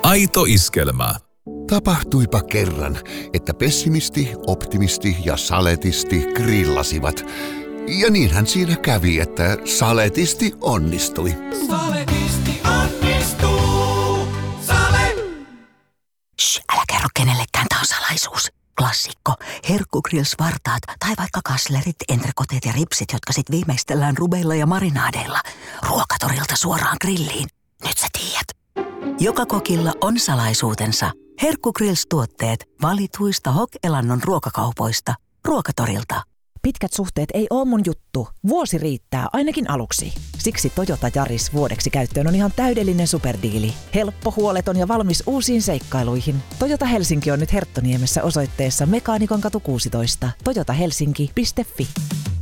Aito iskelmä. Tapahtuipa kerran, että pessimisti, optimisti ja saletisti grillasivat. Ja niinhän siinä kävi, että saletisti onnistui. Saletisti onnistuu. Sale! Shh, älä kerro kenellekään, tää on salaisuus. Klassikko. Herkkugrills-vartaat tai vaikka kaslerit, entrekoteet ja ripsit, jotka sit viimeistellään rubeilla ja marinaadeilla. Ruokatorilta suoraan grilliin. Nyt sä tiedät. Joka kokilla on salaisuutensa. Herkkugrills-tuotteet valituista Hok-Elannon ruokakaupoista. Ruokatorilta. Pitkät suhteet ei oo mun juttu. Vuosi riittää, ainakin aluksi. Siksi Toyota Yaris vuodeksi käyttöön on ihan täydellinen superdiili. Helppo, huoleton ja valmis uusiin seikkailuihin. Toyota Helsinki on nyt Herttoniemessä osoitteessa Mekaanikon katu 16. toyotahelsinki.fi